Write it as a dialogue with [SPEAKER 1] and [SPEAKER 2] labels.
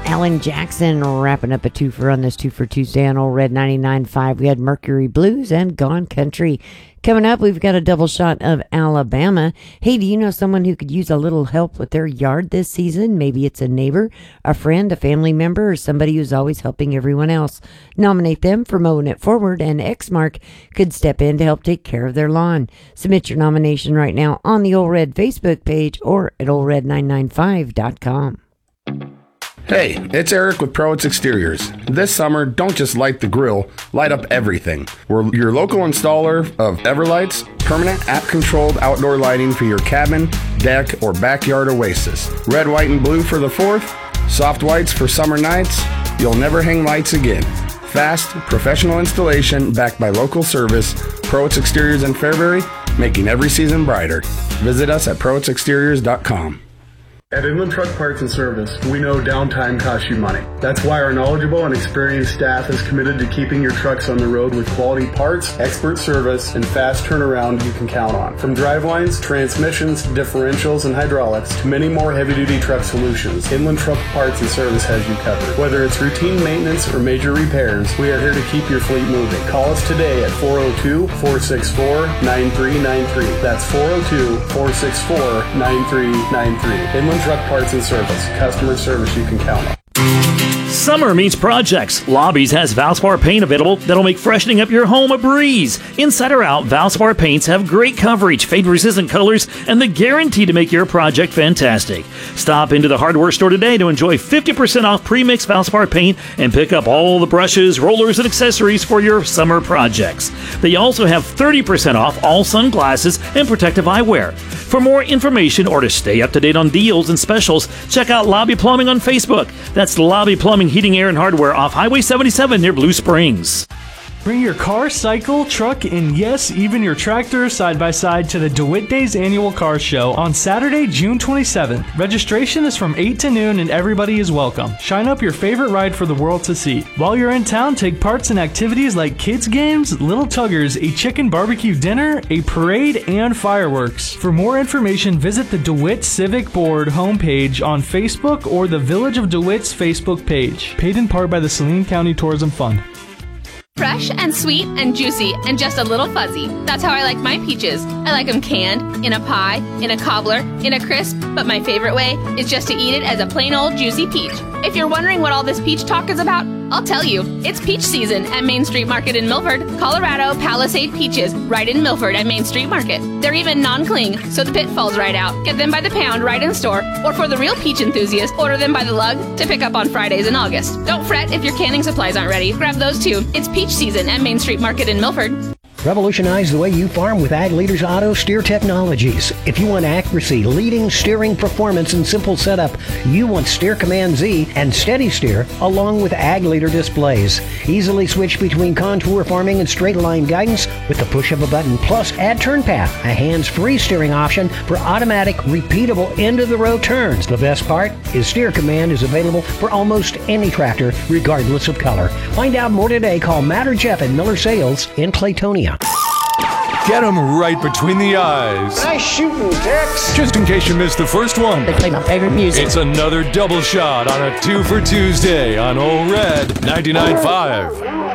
[SPEAKER 1] Alan Jackson wrapping up a twofer on this Two for Tuesday on Old Red 99.5. We had Mercury Blues and Gone Country. Coming up, we've got a double shot of Alabama. Hey, do you know someone who could use a little help with their yard this season? Maybe it's a neighbor, a friend, a family member, or somebody who's always helping everyone else. Nominate them for Mowing It Forward, and Xmark could step in to help take care of their lawn. Submit your nomination right now on the Old Red Facebook page or at oldred995.com.
[SPEAKER 2] Hey, it's Eric with Proitz Exteriors. This summer, don't just light the grill, light up everything. We're your local installer of Everlights, permanent app-controlled outdoor lighting for your cabin, deck, or backyard oasis. Red, white, and blue for the 4th, soft whites for summer nights. You'll never hang lights again. Fast, professional installation backed by local service. Proitz Exteriors in Fairbury, making every season brighter. Visit us at proitzexteriors.com.
[SPEAKER 3] At Inland Truck Parts and Service, we know downtime costs you money. That's why our knowledgeable and experienced staff is committed to keeping your trucks on the road with quality parts, expert service, and fast turnaround you can count on. From drivelines, transmissions, differentials, and hydraulics, to many more heavy-duty truck solutions, Inland Truck Parts and Service has you covered. Whether it's routine maintenance or major repairs, we are here to keep your fleet moving. Call us today at 402-464-9393. That's 402-464-9393. Inland Truck Parts and Service. Customer service you can count on.
[SPEAKER 4] Summer means projects. Lobby's has Valspar paint available that'll make freshening up your home a breeze. Inside or out, Valspar paints have great coverage, fade-resistant colors, and the guarantee to make your project fantastic. Stop into the hardware store today to enjoy 50% off pre-mixed Valspar paint and pick up all the brushes, rollers, and accessories for your summer projects. They also have 30% off all sunglasses and protective eyewear. For more information or to stay up to date on deals and specials, check out Lobby Plumbing on Facebook. That's Lobby Plumbing, Heating, Air, and Hardware off Highway 77 near Blue Springs.
[SPEAKER 5] Bring your car, cycle, truck, and yes, even your tractor side by side to the DeWitt Days Annual Car Show on Saturday, June 27th. Registration is from 8 to noon and everybody is welcome. Shine up your favorite ride for the world to see. While you're in town, take parts in activities like kids games, little tuggers, a chicken barbecue dinner, a parade, and fireworks. For more information, visit the DeWitt Civic Board homepage on Facebook or the Village of DeWitt's Facebook page. Paid in part by the Saline County Tourism Fund.
[SPEAKER 6] Fresh and sweet and juicy and just a little fuzzy. That's how I like my peaches. I like them canned, in a pie, in a cobbler, in a crisp, but my favorite way is just to eat it as a plain old juicy peach. If you're wondering what all this peach talk is about, I'll tell you. It's peach season at Main Street Market in Milford. Colorado Palisade peaches right in Milford at Main Street Market. They're even non-cling, so the pit falls right out. Get them by the pound right in store, or for the real peach enthusiast, order them by the lug to pick up on Fridays in August. Don't fret if your canning supplies aren't ready. Grab those too. It's peach season at Main Street Market in Milford.
[SPEAKER 7] Revolutionize the way you farm with Ag Leaders Auto Steer Technologies. If you want accuracy, leading steering performance, and simple setup, you want Steer Command Z and Steady Steer along with Ag Leader displays. Easily switch between contour farming and straight line guidance with the push of a button. Plus, add Turn Path, a hands-free steering option for automatic, repeatable end-of-the-road turns. The best part is Steer Command is available for almost any tractor, regardless of color. Find out more today. Call Matt or Jeff at Miller Sales in Claytonia.
[SPEAKER 8] Get them right between the eyes.
[SPEAKER 7] Nice shooting, Tex.
[SPEAKER 8] Just in case you missed the first one.
[SPEAKER 1] They play my favorite music.
[SPEAKER 8] It's another double shot on a 2 for Tuesday on Old Red 99.5.